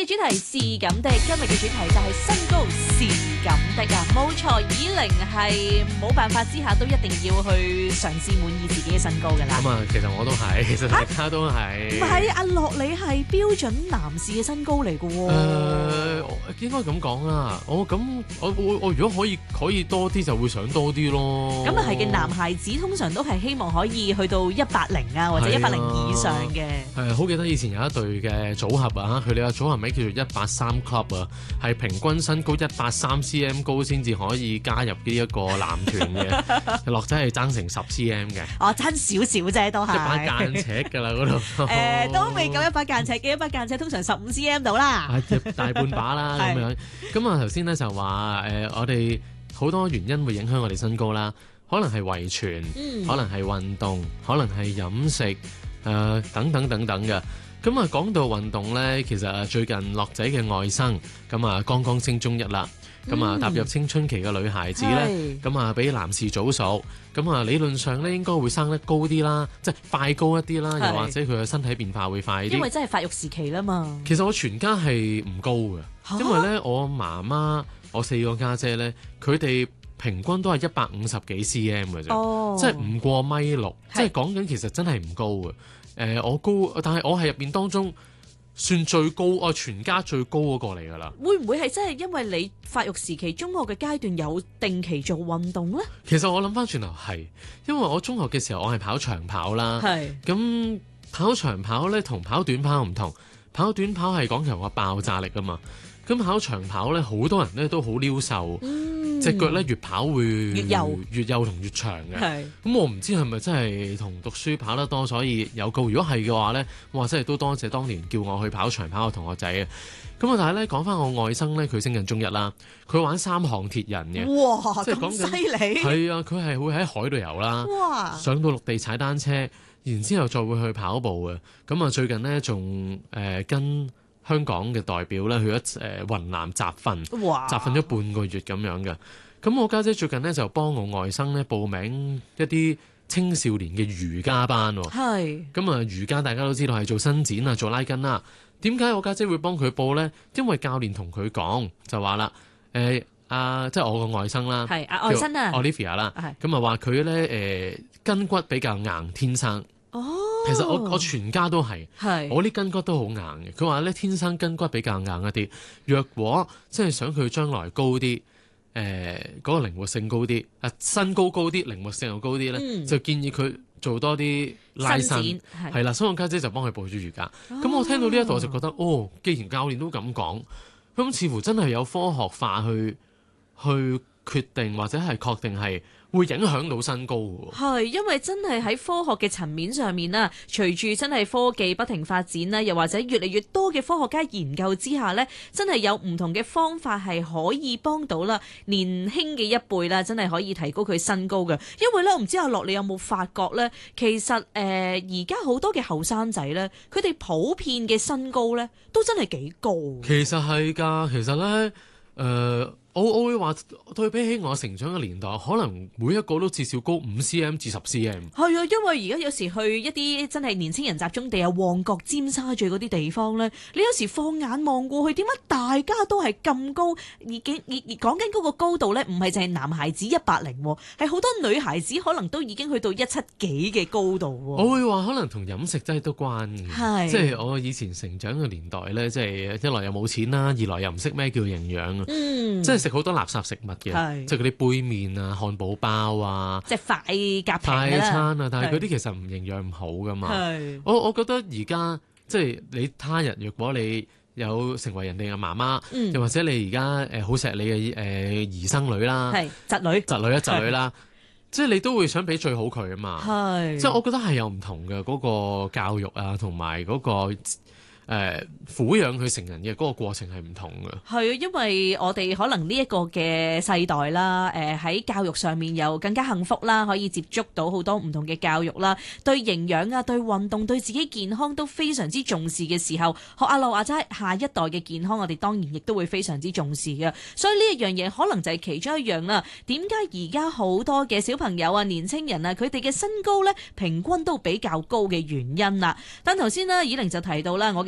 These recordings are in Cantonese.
嘅主題是咁的，今日嘅主題就係身高是咁的啊！冇錯，以玲係冇辦法之下都一定要去嘗試滿意自己嘅身高㗎啦。 咁啊，其實我都係，其實大家都係。 唔係阿樂，你係標準男士嘅身高嚟㗎喎。 應該咁講啦。我如果可以多啲，就會想多啲咯。 咁啊係嘅，男孩子通常都係希望可以去到180啊，或者180以上嘅。 係好記得以前有一隊嘅組合啊，佢哋嘅組合名叫做183 Club 啊，係平均身高183 cm 高先至可以加入呢一個男團嘅。樂仔係爭成10 cm 嘅。 哦，爭少少啫，都係。 一把間尺㗎啦嗰度。 都未夠一把間尺嘅，一把間尺通常15 cm 到啦。 大半把啦咁樣。咁啊頭先咧就話我哋好多原因會影響我哋身高啦，可能係遺傳，可能係運動，可能係飲食，等等等等嘅。咁啊講到運動咧，其實最近樂仔嘅外甥咁啊剛剛升中一啦，咁啊踏入青春期嘅女孩子咧，咁啊比男士早熟，咁啊理論上咧應該會生得高啲啦，即係快高一啲啦，又或者佢嘅身體變化會快啲。因為真係發育時期啦嘛。 其實我全家係唔高嘅，因為咧我媽媽、我4個家姐咧，佢哋平均都係150幾 cm 嘅啫，即係唔過1.6米，即係講緊其實真係唔高嘅。我高，但係我係入邊當中算最高，我全家最高嗰個嚟㗎啦。 會唔會係真係因為你發育時期中學嘅階段有定期做運動呢？ 其實我諗翻轉頭係，因為我中學嘅時候我係跑長跑啦，咁跑長跑咧同跑短跑唔同，跑短跑係講求個爆炸力㗎嘛。咁跑長跑咧，好多人咧都好撩瘦，隻腳咧越跑會越幼同越長嘅。咁我唔知係咪真係同讀書跑得多，所以有高。如果係嘅話咧，哇！真係都多謝當年叫我去跑長跑嘅同學仔啊。咁啊，但係咧講翻我外甥咧，佢升緊中一啦，佢玩3項鐵人嘅。 哇！ 即係講緊咁犀利。 係啊，佢係會喺海度游啦，上到陸地踩單車，然之後再會去跑步嘅。咁啊，最近咧仲跟香港嘅代表咧去咗雲南集訓，集訓咗半個月咁樣嘅。咁我家姐最近咧就幫我外甥咧報名一啲青少年嘅瑜伽班喎。咁啊，瑜伽大家都知道係做伸展啊，做拉筋啦。點解我家姐會幫佢報咧？因為教練同佢講就話啦，即係我個外甥啦， 外甥啊 Olivia 啦，咁啊話佢咧筋骨比較硬，天生。其實我全家都係，我啲筋骨都好硬嘅。佢話咧天生筋骨比較硬一啲，若果真係想佢將來高啲，嗰個靈活性高啲，身高高啲，靈活性又高啲咧，就建議佢做多啲拉伸，係啦。所以我家姐就幫佢報咗瑜伽。咁我聽到呢一度我就覺得，既然教練都咁講，咁似乎真係有科學化去決定或者係確定係會影響到身高嘅。 係因為真係喺科學嘅層面上面啦，隨住真係科技不停發展啦，又或者越嚟越多嘅科學家研究之下呢，真係有唔同嘅方法係可以幫到啦年輕嘅一輩啦，真係可以提高佢身高嘅。因為咧，我唔知阿樂你有冇發覺呢？其實而家好多嘅後生仔呢，佢哋普遍嘅身高呢都真係幾高。 其實係㗎，其實呢。我會話對比起我成長嘅年代，可能每一個都至少高5 cm 至10 cm。 係啊，因為而家有時去一啲真係年青人集中地啊，旺角、尖沙咀嗰啲地方咧，你有時放眼望過去，點解大家都係咁高？而講緊嗰個高度咧，唔係淨係男孩子180，係好多女孩子可能都已經去到170幾嘅高度。 我會話可能同飲食真係都關嘅，即係我以前成長嘅年代咧，即係一來又冇錢啦，二來又唔識咩叫營養啊，即係食好多垃圾食物嘅，即係嗰啲杯麵啊、漢堡包啊， 即係快餐啊，但係嗰啲其實唔營養唔好噶嘛。我覺得而家即係你他日若果你有成為人哋嘅媽媽，又或者你而家好錫你嘅兒生女啦， 侄女啦，即係你都會想俾最好佢啊嘛。即係我覺得係有唔同嘅嗰個教育啊，同埋嗰個。撫養佢成人嘅嗰個過程係唔同嘅。 係啊，因為我哋可能呢一個嘅世代啦，喺教育上面又更加幸福啦，可以接觸到好多唔同嘅教育啦，對營養啊、對運動、對自己健康都非常之重視嘅時候，學阿樂話齋下一代嘅健康，我哋當然亦都會非常之重視嘅。所以呢一樣嘢可能就係其中一樣啦。點解而家好多嘅小朋友啊、年青人啊，佢哋嘅身高呢，平均都比較高嘅原因啦？但頭先呢，以玲就提到啦，我嘅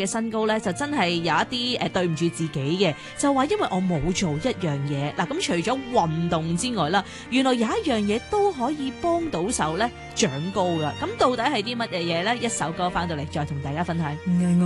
身高咧，就真係有一啲對唔住自己嘅，就話因為我冇做一樣嘢。嗱，咁除咗運動之外啦，原來有一樣嘢都可以幫到手咧長高噶。咁到底係啲乜嘢嘢咧？一首歌翻到嚟再同大家分享。